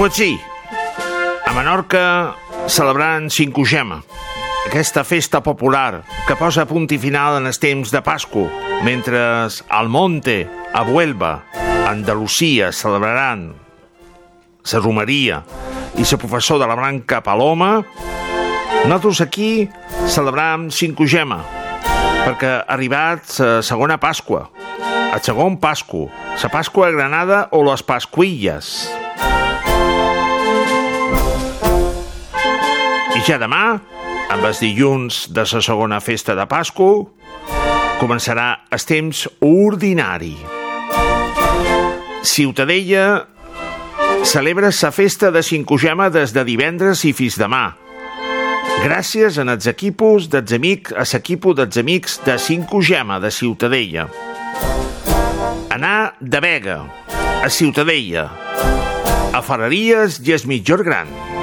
Pues sí, a Menorca celebrant Cinquagema, aquesta festa popular que posa punt i final en els temps de Pasqua, mentre al Monte, a Huelva, a Andalusia celebraran la romeria i la professor de la branca Paloma, nosaltres aquí celebram Cinquagema, perquè ha arribat la segona Pasqua, el segon Pasqua, la Pasqua de Granada o les Pasquilles. I ja demà, amb els dilluns de la segona festa de Pasqua, començarà el temps ordinari. Ciutadella celebra la festa de Cinquagema des de divendres i fins demà, gràcies als equipos dels amics, a l'equipo dels amics de Cinquagema de Ciutadella. Anar de Vega, a Ciutadella, a Ferreries i es Mitjor Gran.